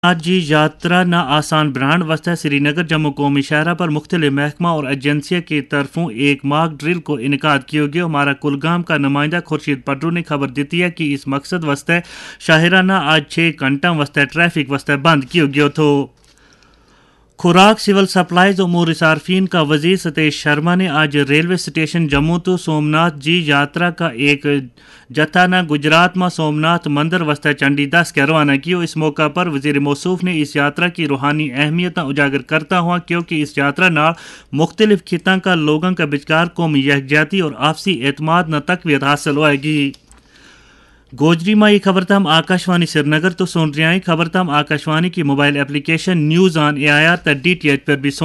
आज जी यात्रा ना आसान ब्रांड वस्ता श्री नगर जम्मू कौमी शहरा पर मुख्तलिफ महकमा और एजेंसियों की तरफों एक मॉक ड्रिल को इनकाद किया गया। हमारा कुलगाम का नुमाइंदा खुर्शीद पटरू ने खबर दी है कि इस मकसद वस्ते शाहराना आज 6 घंटा वस्ते ट्रैफिक वस्ते बंद किया गया था। खुराक सिविल सप्लाईज उमूर सार्फिन का वजीर सतीश शर्मा ने आज रेलवे स्टेशन जम्मू तो सोमनाथ जी यात्रा का एक जत्था न गुजरात में सोमनाथ मंदिर वस्ता चंडी दस के रवाना किया। इस मौका पर वजीर मौसूफ ने इस यात्रा की रूहानी अहमियत उजागर करता हुआ क्योंकि इस यात्रा नाल मुख्तलिफ खितां का लोगों का विचकार कौमी यकजहती और आपसी एतमाद न तकवीत हासिल होएगी। गोजरी में ये खबर तम आकाशवाणी श्रीनगर तो सुन रहे हैं। खबर तम आकाशवाणी की mobile application news on AIR तक DTH पर भी सुन।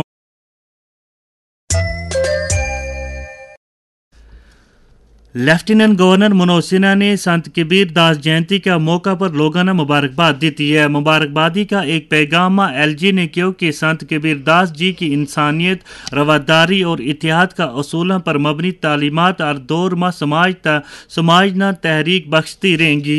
लेफ्टिनेंट गवर्नर मनोज सिन्हा ने संत कबीर दास जयंती का मौका पर लोगों ने मुबारकबाद दी है। मुबारकबादी का एक पैगाम में LG ने किया कि संत कबीर दास जी की इंसानियत, रवादारी और इतिहाद का असूलों पर मबनी तालीमात और दौर में समाज न तहरीक बख्शती रहेंगी।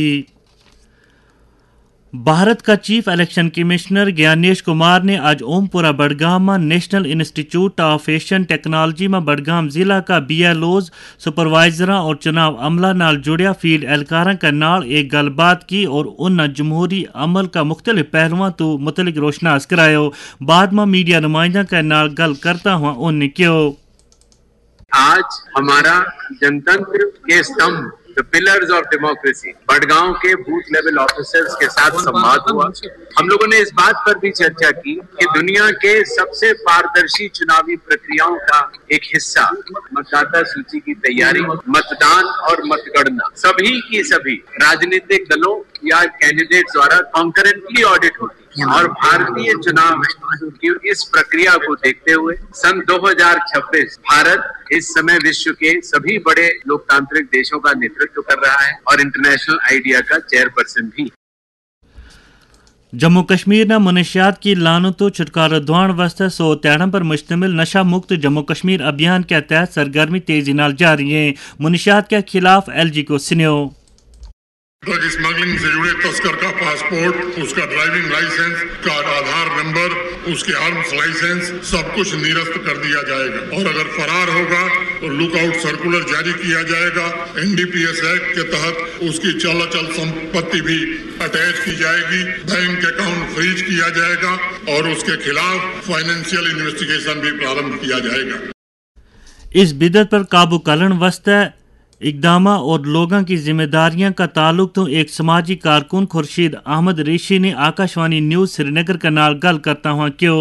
भारत का chief election commissioner Gyanesh Kumar ने आज ओमपुरा बडगाम में national institute of fashion technology में बडगाम जिला का BLOs सुपरवाइजर और चुनाव अमला नाल जुड़िया फील्ड एहलकारा का नाल एक गलबात की और उन जमहूरी अमल का मुख्तलिफ पहलुओं तो मुतलिक रोशनास करायो। बाद में मीडिया नुमाइंदा का नाल गल करता हुआ उन्हें क्यों आज हमारा जनतंत्र के स्तंभ The pillars of democracy Badgaon के बूथ लेवल ऑफिसर्स के साथ संवाद हुआ। हम लोगों ने इस बात पर भी चर्चा की कि दुनिया के सबसे पारदर्शी चुनावी प्रक्रियाओं का एक हिस्सा मतदाता सूची की तैयारी, मतदान और मतगणना सभी की सभी राजनीतिक दलों या कैंडिडेट्स द्वारा कॉन्करेंटली ऑडिट होती है और भारतीय चुनाव की इस प्रक्रिया को देखते हुए सन 2026 भारत इस समय विश्व के सभी बड़े लोकतांत्रिक देशों का नेतृत्व कर रहा है और इंटरनेशनल आइडिया का चेयरपर्सन भी। जम्मू कश्मीर न मनशियात की लानतों छुटकारा दिलाने वास्ते 100 त्याड़ों पर मुश्तमिल नशा मुक्त जम्मू कश्मीर अभियान के तहत सरगर्मी तेजी नाल जारी है। मनशियात के खिलाफ LG को सुनियो। ड्रग स्मगलिंग से जुड़े तस्कर का पासपोर्ट, उसका ड्राइविंग लाइसेंस, का आधार नंबर, उसके आर्म्स लाइसेंस सब कुछ निरस्त कर दिया जाएगा और अगर फरार होगा तो लुकआउट सर्कुलर जारी किया जाएगा। NDPS एक्ट के तहत उसकी चल संपत्ति भी अटैच की जाएगी, बैंक अकाउंट फ्रीज किया जाएगा और उसके खिलाफ फाइनेंशियल इन्वेस्टिगेशन भी प्रारंभ किया जाएगा। इस बिदत पर काबू करने वास्ते इकदाम और लोगों की जिम्मेदारियों का ताल्लुक तो एक समाजी कारकुन खुर्शीद अहमद ऋषि ने आकाशवाणी न्यूज़ श्रीनगर का नाल गल करता हुआ क्यों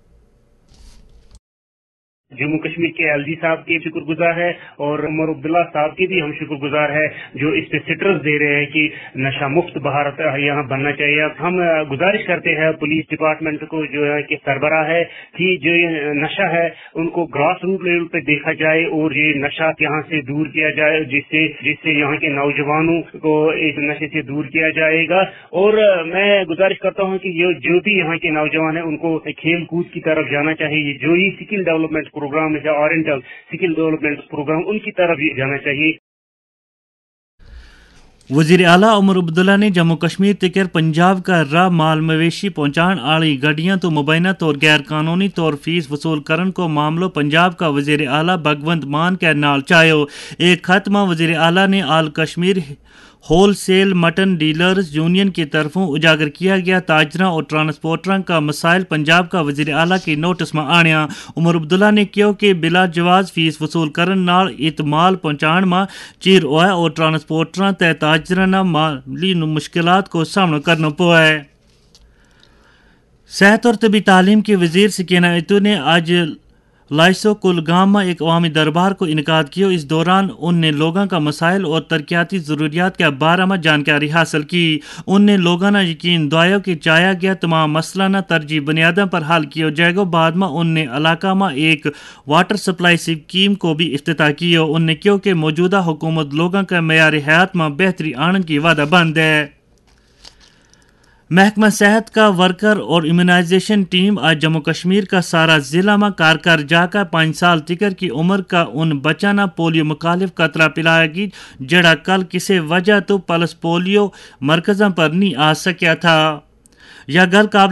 जम्मू कश्मीर के LG साहब के शुक्रगुजार है और उमर अब्दुल्ला साहब के भी हम शुक्रगुजार है जो इस पे सिट्रस दे रहे हैं कि नशा मुक्त भारत यहाँ बनना चाहिए। हम गुजारिश करते हैं पुलिस डिपार्टमेंट को जो है कि सरबराह है कि जो ये नशा है उनको ग्रास रूट लेवल पे देखा जाए और ये नशा यहाँ से दूर किया जाए जिससे यहाँ के नौजवानों को इस नशे से दूर किया जाएगा। और मैं गुजारिश करता हूँ कि जो भी यहाँ के नौजवान है उनको खेल कूद की तरफ जाना चाहिए। जो ये स्किल डेवलपमेंट प्रोग्राम है ओरिएंटल स्किल डेवलपमेंट प्रोग्राम उनकी तरफ भी जाना चाहिए। वजीर आला उमर अब्दुल्ला ने जम्मू कश्मीर तिकर पंजाब का राह माल मवेशी पहुंचाने वाली गाड़ियां तो मुबैना तौर गैर कानूनी तौर फीस वसूल करने को मामलो पंजाब का वजीर आला भगवंत मान के नाल चायो। एक खत में वजीर आला ने आल Kashmir wholesale mutton dealers union की तरफों उजागर किया गया ताजरा और ट्रांसपोर्टरों का मसाइल पंजाब का वजीर आला की नोटिस में आनिया। उमर अब्दुल्ला ने किया कि बिला जवाज फीस वसूल करने नाल इत माल पहुंचाने में चीर होया और ट्रांसपोर्टरों ते ताजरा न माली मुश्किलात को सामना करना पड़ा है। सेहत और तबी तालीम की वजीर सकीना इतू ने आज लाइसो कुलगाम में एक अवामी दरबार को इनकाद किया। इस दौरान उनने लोगों का मसाइल और तरक्याती ज़रूरियात के बारे में जानकारी हासिल की। उनने लोगों ने यकीन दिलाया कि चाया गया तमाम मसला न तरजीह बुनियादों पर हल किया जाएगा। बाद में उनने इलाका में एक वाटर सप्लाई स्कीम को भी इफ्तिताह किया। उनने क्यों कि मौजूदा हुकूमत लोगों का मेयार हयात में बेहतरी आने की वादा बंद है। महकमा सेहत का वर्कर और इम्यूनाइजेशन टीम आज जम्मू कश्मीर का सारा जिला में कार जाकर 5 साल तिकर की उम्र का उन बचाना पोलियो मुखालिफ कतरा पिलाएगी जड़ा कल किसी वजह तो पल्स पोलियो मरकज़ों पर नहीं आ सकिया था। या गल